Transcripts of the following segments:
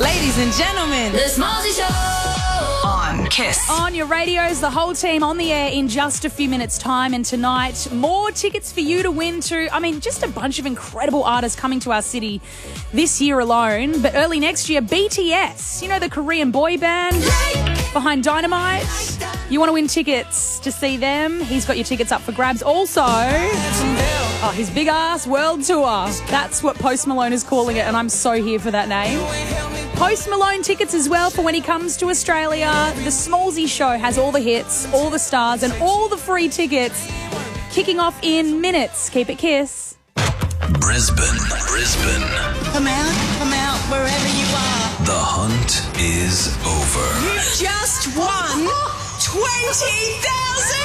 Ladies and gentlemen, The Smallzy Show on Kiss. On your radios, the whole team on the air in just a few minutes' time. And tonight, more tickets for you to win to, just a bunch of incredible artists coming to our city this year alone. But early next year, BTS, the Korean boy band behind Dynamite. You want to win tickets to see them? He's got your tickets up for grabs. Also, his big ass world tour. That's what Post Malone is calling it, and I'm so here for that name. Post Malone tickets as well for when he comes to Australia. The Smallzy Show has all the hits, all the stars, and all the free tickets kicking off in minutes. Keep it Kiss. Brisbane. Come out, wherever you are. The hunt is over. You just won $20,000.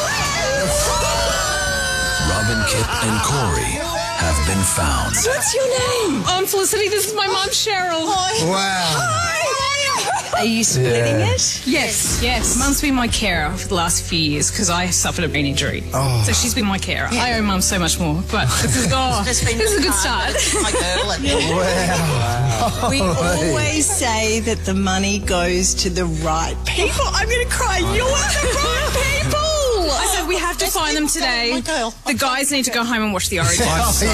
Robin, Kip, and Corey have been found. What's your name? I'm Felicity. This is my mum, Cheryl. Hi. Are you splitting it? Yes. Mum's been my carer for the last few years because I suffered a brain injury. Oh. So she's been my carer. I owe Mum so much more, but this is a good start. My girl. Wow. We always say that the money goes to the right people. I'm going to cry. You're the right people. I said we have to find them today. My girl. The guys need to go home and watch the Origin.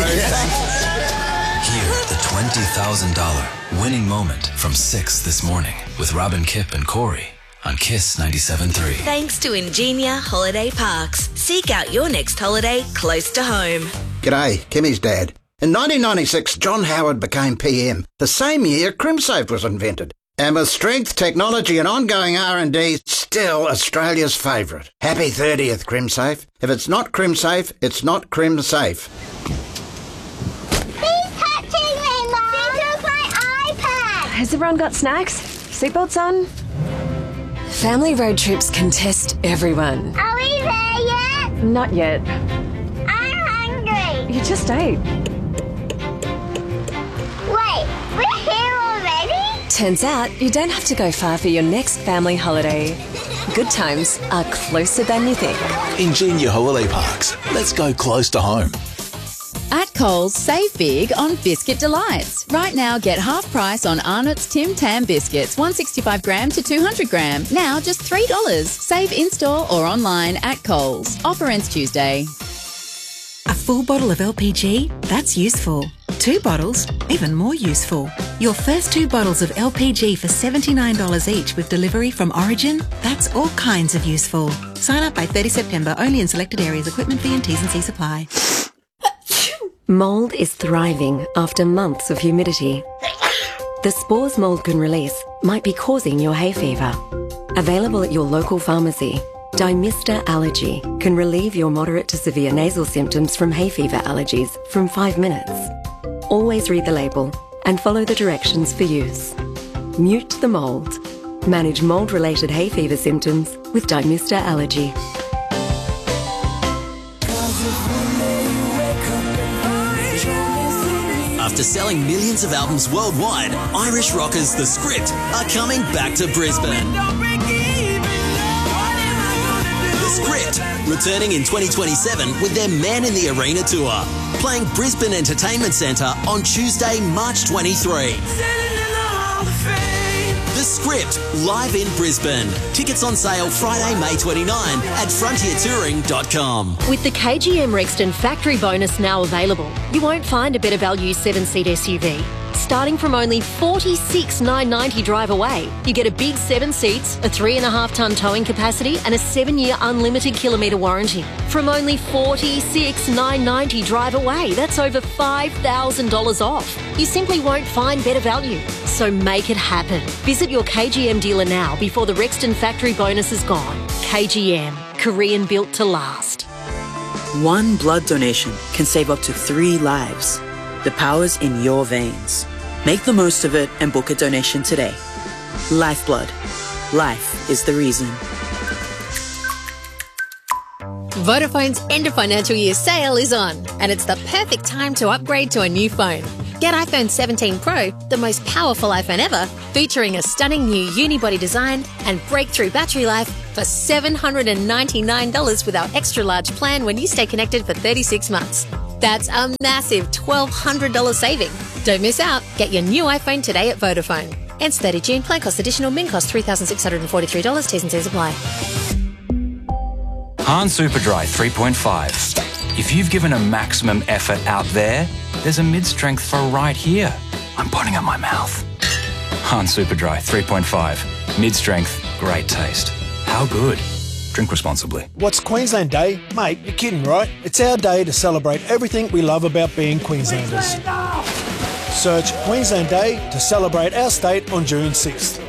Hear the $20,000 winning moment from 6 this morning with Robin, Kip, and Corey on Kiss 97.3. Thanks to Ingenia Holiday Parks. Seek out your next holiday close to home. G'day, Kimmy's dad. In 1996, John Howard became PM. The same year, CrimSafe was invented. And with strength, technology and ongoing R&D, still Australia's favourite. Happy 30th, CrimSafe. If it's not CrimSafe, it's not CrimSafe. Has everyone got snacks? Seatbelts on? Family road trips can test everyone. Are we there yet? Not yet. I'm hungry. You just ate. Wait, we're here already? Turns out you don't have to go far for your next family holiday. Good times are closer than you think. Ingenia Holiday Parks. Let's go close to home. At Coles, save big on Biscuit Delights. Right now, get half price on Arnott's Tim Tam biscuits, 165 gram to 200 gram. Now just $3. Save in-store or online at Coles. Offer ends Tuesday. A full bottle of LPG? That's useful. 2 bottles? Even more useful. Your first 2 bottles of LPG for $79 each with delivery from Origin? That's all kinds of useful. Sign up by 30 September, only in selected areas. Equipment fee and T's and C's apply. Mould is thriving after months of humidity. The spores mould can release might be causing your hay fever. Available at your local pharmacy, Dymista Allergy can relieve your moderate to severe nasal symptoms from hay fever allergies from 5 minutes. Always read the label and follow the directions for use. Mute the mould. Manage mould-related hay fever symptoms with Dymista Allergy. After selling millions of albums worldwide, Irish rockers The Script are coming back to Brisbane. The Script, returning in 2027 with their Man in the Arena tour, playing Brisbane Entertainment Centre on Tuesday, March 23. The Script, live in Brisbane. Tickets on sale Friday, May 29 at frontiertouring.com. With the KGM Rexton factory bonus now available, you won't find a better value 7-seat SUV. Starting from only $46,990 drive away, you get a big 7 seats, a 3.5-tonne towing capacity and a 7-year unlimited kilometre warranty. From only $46,990 drive away, that's over $5,000 off. You simply won't find better value. So make it happen. Visit your KGM dealer now before the Rexton factory bonus is gone. KGM, Korean built to last. One blood donation can save up to 3 lives. The power's in your veins. Make the most of it and book a donation today. Lifeblood. Life is the reason. Vodafone's end of financial year sale is on, and it's the perfect time to upgrade to a new phone. Get iPhone 17 Pro, the most powerful iPhone ever, featuring a stunning new unibody design and breakthrough battery life for $799 with our extra large plan when you stay connected for 36 months. That's a massive $1,200 saving. Don't miss out. Get your new iPhone today at Vodafone. Ends 30 June. Plan cost additional. Min cost $3,643. T's and C's apply. Han Superdry 3.5. If you've given a maximum effort out there, there's a mid-strength for right here. I'm putting at my mouth. Han Superdry 3.5. Mid-strength, great taste. How good? Drink responsibly. What's Queensland Day? Mate, you're kidding, right? It's our day to celebrate everything we love about being Queenslanders. Search Queensland Day to celebrate our state on June 6th.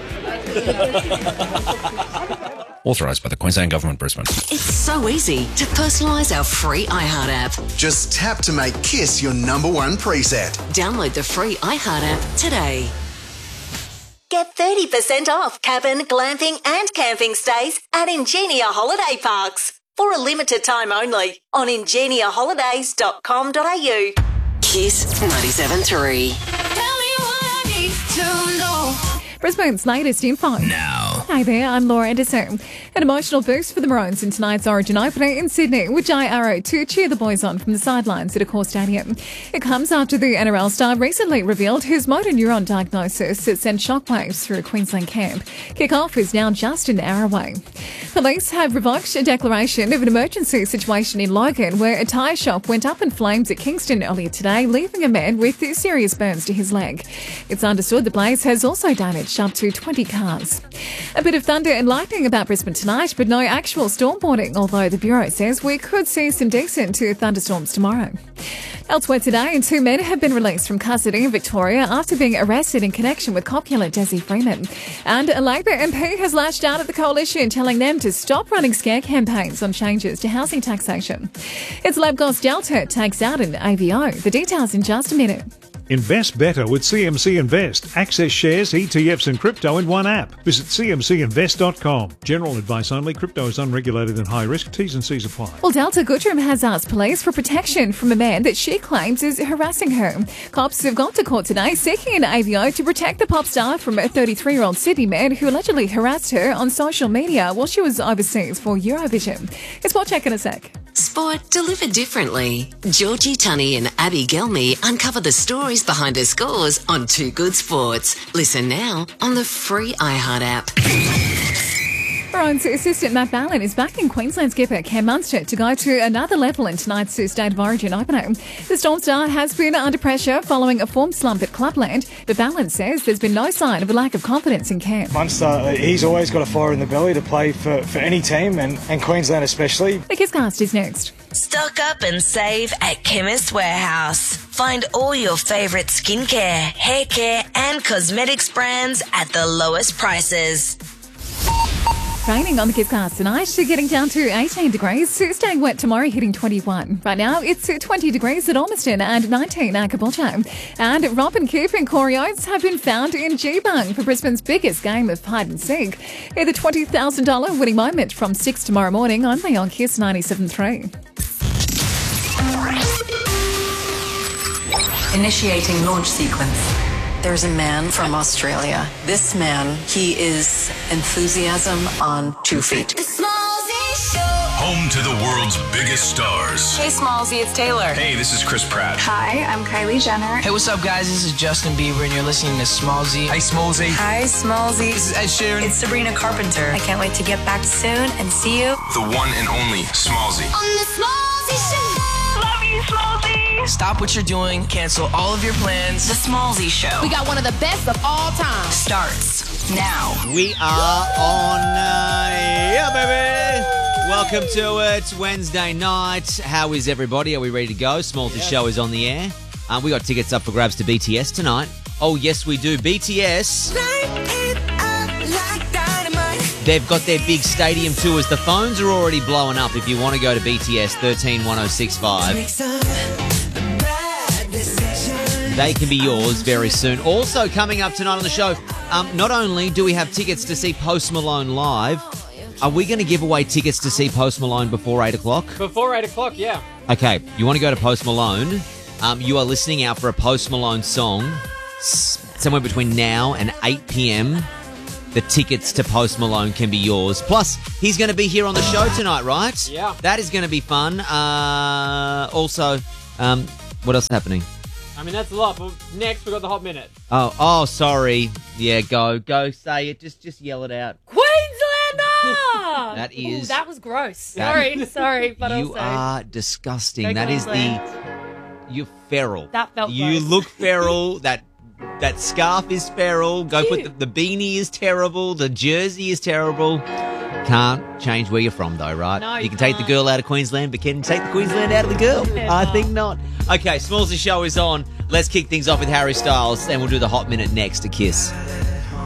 Authorised by the Queensland Government, Brisbane. It's so easy to personalise our free iHeart app. Just tap to make Kiss your #1 preset. Download the free iHeart app today. Get 30% off cabin, glamping and camping stays at Ingenia Holiday Parks for a limited time only on ingeniaholidays.com.au. Kiss 97.3. Brisbane's latest info. Now. Hey there, I'm Laura Anderson. An emotional boost for the Maroons in tonight's Origin opener in Sydney with Jai Arrow to cheer the boys on from the sidelines at Accor Stadium. It comes after the NRL star recently revealed his motor neuron diagnosis that sent shockwaves through a Queensland camp. Kick-off is now just an hour away. Police have revoked a declaration of an emergency situation in Logan where a tyre shop went up in flames at Kingston earlier today, leaving a man with serious burns to his leg. It's understood the blaze has also damaged up to 20 cars. A bit of thunder and lightning about Brisbane tonight, but no actual storm warning, although the Bureau says we could see some decent thunderstorms tomorrow. Elsewhere today, 2 men have been released from custody in Victoria after being arrested in connection with cop killer Desi Freeman. And a Labor MP has lashed out at the coalition, telling them to stop running scare campaigns on changes to housing taxation. It's Labgos Delta takes out an AVO. The details in just a minute. Invest better with CMC Invest. Access shares, ETFs and crypto in one app. Visit cmcinvest.com. General advice only. Crypto is unregulated and high risk. T's and C's apply. Well, Delta Goodrum has asked police for protection from a man that she claims is harassing her. Cops have gone to court today seeking an AVO to protect the pop star from a 33-year-old Sydney man who allegedly harassed her on social media while she was overseas for Eurovision. It's Sport Check in a sec. Sport delivered differently. Georgie Tunney and Abby Gelmy uncover the stories behind her scores on Too Good Sports. Listen now on the free iHeart app. Maroons assistant Matt Ballin is back in Queensland skipper Cam Munster to go to another level in tonight's State of Origin opener. The Storm star has been under pressure following a form slump at Clubland, but Ballin says there's been no sign of a lack of confidence in Cam. Munster, he's always got a fire in the belly to play for any team and Queensland especially. The Kisscast is next. Stock up and save at Chemist Warehouse. Find all your favourite skincare, hair care and cosmetics brands at the lowest prices. Raining on the Kisscast tonight, getting down to 18 degrees, staying wet tomorrow, hitting 21. Right now, it's 20 degrees at Ormiston and 19 at Caboolture. And Robin Kip and Corey Oates have been found in Geebung for Brisbane's biggest game of hide and seek. Hear the $20,000 winning moment from 6 tomorrow morning, only on Kiss 97.3. Initiating launch sequence. There's a man from Australia. This man, he is enthusiasm on 2 feet. Home to the world's biggest stars. Hey, Smallsy, it's Taylor. Hey, this is Chris Pratt. Hi, I'm Kylie Jenner. Hey, what's up, guys? This is Justin Bieber, and you're listening to Smallsy. Hey, Smallsy. Hi, Smallsy. This is Ed Sheeran. It's Sabrina Carpenter. I can't wait to get back soon and see you. The one and only Smallsy. On the Smallsy Show. Love you, Smallsy. Stop what you're doing. Cancel all of your plans. The Smallsy Show. We got one of the best of all time. Starts now. We are on, yeah, baby. Welcome to it. Wednesday night. How is everybody? Are we ready to go? Smallsy Show is on the air. We got tickets up for grabs to BTS tonight. Oh, yes, we do. BTS. They've got their big stadium tours. The phones are already blowing up if you want to go to BTS 131065. They can be yours very soon. Also coming up tonight on the show, not only do we have tickets to see Post Malone live, are we going to give away tickets to see Post Malone before 8 o'clock? Before 8 o'clock, yeah. Okay, you want to go to Post Malone. You are listening out for a Post Malone song somewhere between now and 8 p.m. The tickets to Post Malone can be yours. Plus, he's going to be here on the show tonight, right? Yeah. That is going to be fun. Also, what else is happening? I mean, that's a lot, but next we've got the Hot Minute. Oh, sorry. Yeah, go, say it. Just yell it out. Queenslander! That is... Ooh, that was gross. That- Sorry, but You also... are disgusting. Go That is Queensland. You're feral. That felt You gross. look feral. That scarf is feral. Go put the beanie is terrible. The jersey is terrible. Can't change where you're from, though, right? No, you can take the girl out of Queensland, but can you take the Queensland out of the girl? I think not. Okay, Smallsy Show is on. Let's kick things off with Harry Styles, and we'll do the Hot Minute next to Kiss.